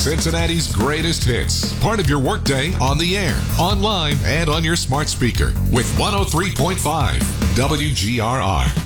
Cincinnati's greatest hits. Part of your workday on the air, online, and on your smart speaker with 103.5 WGRR.